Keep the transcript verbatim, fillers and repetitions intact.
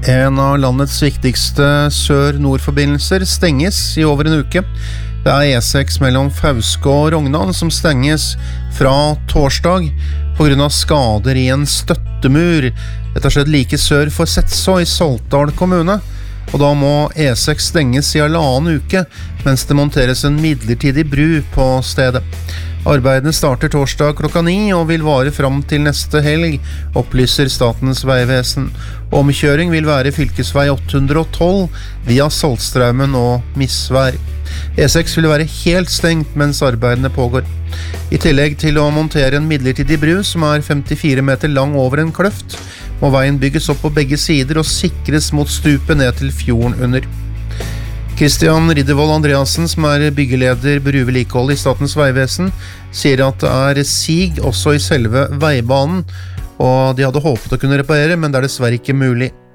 En av landets viktigste sør-nord-forbindelser stenges i over en uke. Det er E seks mellom Fauske og Rognan som stenges fra torsdag på grunn av skader i en støttemur. Dette har skjedd like sør for Setså i Saltdal kommune, og da må E seks stenges i halvannen uke, mens det monteres en midlertidig bru på stedet. Arbeidene starter torsdag klokka ni og vil vare fram til neste helg, opplyser Statens vegvesen. Omkjøring vil være fylkesvei åtte hundre og tolv via Saltstraumen og Misvær. E seks vil være helt stengt mens arbeidene pågår. I tillegg til å montere en midlertidig bru som er femtifire meter lang over en kløft, må veien bygges opp på begge sider og sikres mot stupet ned til fjorden under. Christian Riddervold Andreasen, som er byggeleder bruvedlikehold i Statens vegvesen, sier at det er sig også i selve veibanen, og de hadde håpet å kunne reparere, men det er dessverre ikke mulig.